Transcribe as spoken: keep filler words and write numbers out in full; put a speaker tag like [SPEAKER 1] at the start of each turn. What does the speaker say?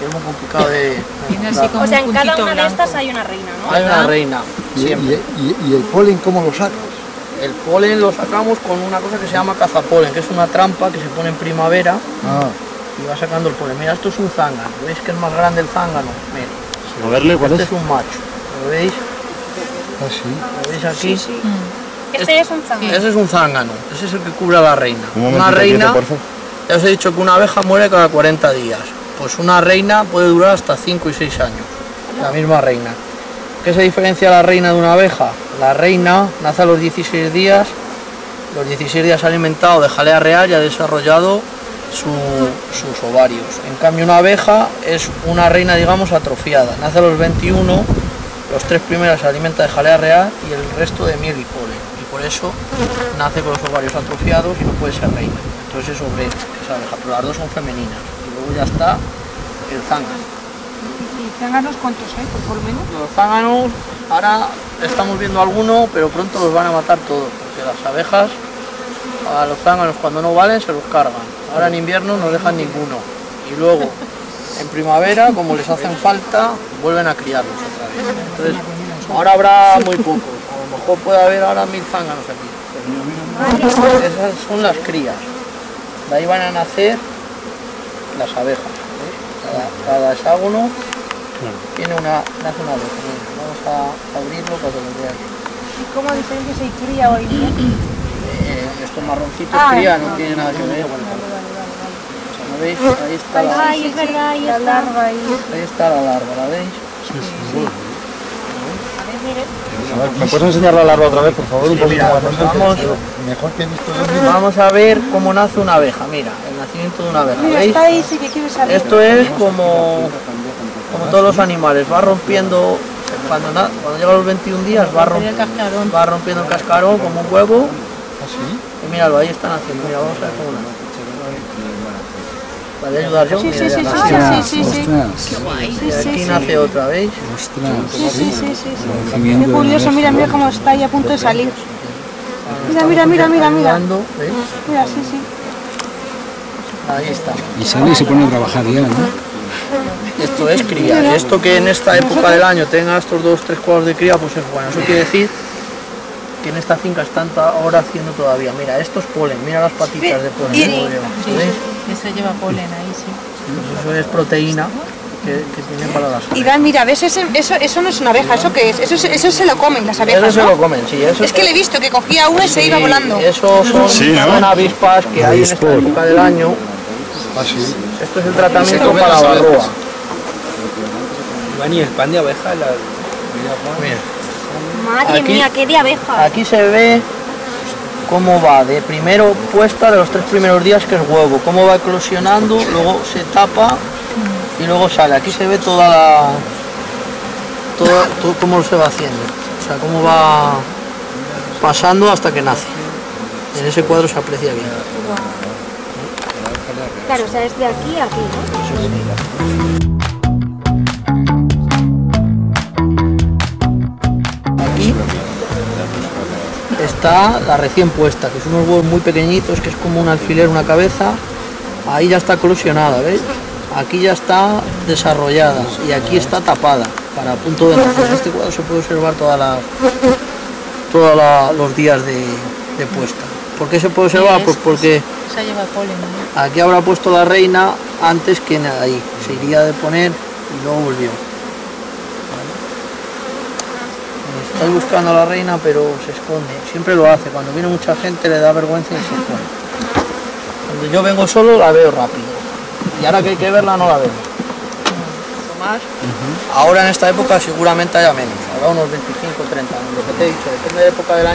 [SPEAKER 1] es muy complicado de...
[SPEAKER 2] de o sea, en cada una blanco. de estas hay una reina, ¿no?
[SPEAKER 1] Hay una reina, siempre.
[SPEAKER 3] ¿Y, y, y el polen cómo lo sacas?
[SPEAKER 1] El polen lo sacamos con una cosa que se llama cazapolen, que es una trampa que se pone en primavera ah. y va sacando el polen. Mira, esto es un zángano, ¿veis que es más grande el zángano? Mira,
[SPEAKER 3] a verle, ¿cuál
[SPEAKER 1] este
[SPEAKER 3] es?
[SPEAKER 1] es un macho, ¿lo veis?
[SPEAKER 3] Ah, sí.
[SPEAKER 1] ¿Lo veis aquí?
[SPEAKER 2] Sí, sí. Este es un zángano.
[SPEAKER 1] Ese es un zángano, ese es el que cubre a la reina.
[SPEAKER 3] Un
[SPEAKER 1] una reina,
[SPEAKER 3] quieto,
[SPEAKER 1] ya os he dicho que una abeja muere cada cuarenta días. Pues una reina puede durar hasta cinco y seis años, la misma reina. ¿Qué se diferencia la reina de una abeja? La reina nace a los dieciséis días, los dieciséis días ha alimentado de jalea real y ha desarrollado su, sus ovarios. En cambio una abeja es una reina, digamos, atrofiada, nace a los veintiuno, los tres primeros se alimenta de jalea real y el resto de miel y polen. Y por eso nace con los ovarios atrofiados y no puede ser reina. Entonces es obrera, que es abeja, pero las dos son femeninas. Y luego ya está el zángano.
[SPEAKER 4] ¿Y zánganos cuántos hay, por lo menos?
[SPEAKER 1] Los zánganos, ahora estamos viendo alguno, pero pronto los van a matar todos, porque las abejas, a los zánganos cuando no valen se los cargan. Ahora en invierno no dejan ninguno. Y luego, en primavera, como les hacen falta, vuelven a criarlos otra vez. Entonces, ahora habrá muy pocos, a lo mejor puede haber ahora mil zánganos aquí. Esas son las crías. De ahí van a nacer las abejas. Cada, cada hexágono tiene una, nace una abeja. Vamos a abrirlo para que lo veáis.
[SPEAKER 4] ¿Y cómo diferencia si cría hoy día?
[SPEAKER 1] Eh, estos marroncitos
[SPEAKER 4] ah,
[SPEAKER 1] cría,
[SPEAKER 4] no,
[SPEAKER 1] no tiene nada que ver.
[SPEAKER 4] Vale, vale, vale, vale.
[SPEAKER 1] O sea, ¿no veis? Ahí está la,
[SPEAKER 2] Ay, es verdad, ahí
[SPEAKER 4] la
[SPEAKER 2] está.
[SPEAKER 4] larva ahí.
[SPEAKER 1] Ahí está la larva, ¿la veis?
[SPEAKER 3] Sí, sí, sí.
[SPEAKER 2] A ver, mire.
[SPEAKER 3] A ver, ¿me puedes enseñar la larva otra vez, por favor? Un
[SPEAKER 1] Sí,
[SPEAKER 3] poquito
[SPEAKER 1] mira,
[SPEAKER 3] más.
[SPEAKER 1] pues vamos,
[SPEAKER 3] mejor que he visto yo.
[SPEAKER 1] vamos a ver cómo nace una abeja. Mira, el nacimiento de una abeja.
[SPEAKER 4] Mira,
[SPEAKER 1] ¿veis?
[SPEAKER 4] está ahí, sí que quiere saber.
[SPEAKER 1] Esto es como, como todos los animales, va rompiendo, cuando, na, cuando llega a los veintiún días va, romp, va rompiendo el cascarón como un huevo.
[SPEAKER 3] ¿Ah, sí?
[SPEAKER 1] Y míralo, ahí están haciendo, mira, vamos a ver cómo nace. ¿Vale ayudar yo?
[SPEAKER 4] Sí,
[SPEAKER 1] Mira,
[SPEAKER 4] sí, sí,
[SPEAKER 1] ya
[SPEAKER 4] sí,
[SPEAKER 1] nace.
[SPEAKER 4] sí, sí, sí.
[SPEAKER 2] Qué guay.
[SPEAKER 4] Sí,
[SPEAKER 1] Y
[SPEAKER 4] sí,
[SPEAKER 1] aquí
[SPEAKER 4] sí.
[SPEAKER 1] nace otra, ¿veis?
[SPEAKER 4] Sí, sí, sí, sí, sí. Qué curioso, mira, mira cómo está ahí a punto de salir. Mira, mira, mira, mira, mira.
[SPEAKER 1] Ayudando, ¿veis?
[SPEAKER 4] Mira, sí, sí.
[SPEAKER 1] Ahí está.
[SPEAKER 5] Y sale y se pone a trabajar ya, ¿no?
[SPEAKER 1] Esto es cría. Y esto que en esta época del año tenga estos dos, tres cuadros de cría, pues es bueno. Eso quiere decir que en esta finca están ahora haciendo todavía. Mira, esto es polen, mira las patitas de polen.
[SPEAKER 4] Y-
[SPEAKER 1] ¿Cómo lleva?
[SPEAKER 6] Sí,
[SPEAKER 1] ¿Veis?
[SPEAKER 6] eso lleva polen ahí, sí.
[SPEAKER 1] Pues eso es proteína que, que tienen para las
[SPEAKER 4] Y
[SPEAKER 1] abejas.
[SPEAKER 4] Dan, mira, ¿ves? Ese, eso, eso no es una abeja, ¿eso qué es? Eso, se- eso se lo comen las
[SPEAKER 1] Eso
[SPEAKER 4] abejas,
[SPEAKER 1] se lo
[SPEAKER 4] ¿no?
[SPEAKER 1] comen, sí. Eso
[SPEAKER 4] Es que le he visto que cogía una y se iba
[SPEAKER 1] sí,
[SPEAKER 4] volando.
[SPEAKER 1] Eso son,
[SPEAKER 3] Sí, ¿no?
[SPEAKER 1] son avispas que hay en esta
[SPEAKER 3] Avispor.
[SPEAKER 1] época del año.
[SPEAKER 3] Ah, sí.
[SPEAKER 1] Esto es el tratamiento para la barroa.
[SPEAKER 7] Iván, ¿y el pan de abeja? La...
[SPEAKER 1] Mira.
[SPEAKER 2] Madre
[SPEAKER 1] Aquí-
[SPEAKER 2] mía, qué de abejas.
[SPEAKER 1] Aquí se ve cómo va de primero puesta de los tres primeros días, que es huevo, cómo va eclosionando, luego se tapa y luego sale. Aquí se ve toda la todo, todo cómo se va haciendo, o sea, cómo va pasando hasta que nace. En ese cuadro se aprecia bien.
[SPEAKER 2] Claro, o sea, es de aquí a aquí, ¿no?
[SPEAKER 1] Aquí está la recién puesta, que son unos huevos muy pequeñitos, que es como un alfiler, una cabeza. Ahí ya está eclosionada, ¿veis? Aquí ya está desarrollada y aquí está tapada para punto de nacer. En este cuadro se puede observar todas las todos la- los días de, de puesta. ¿Por qué se puede observar? Pues porque
[SPEAKER 6] Esa lleva polen, ¿no?
[SPEAKER 1] aquí habrá puesto la reina antes que ahí. Se iría de poner y luego volvió. Estoy buscando a la reina, pero se esconde. Siempre lo hace. Cuando viene mucha gente le da vergüenza y se esconde. Cuando yo vengo solo la veo rápido. Y ahora que hay que verla no la veo. Mucho más. Ahora en esta época seguramente haya menos. Habrá unos veinticinco, treinta. Lo que te he dicho, depende de la época del año.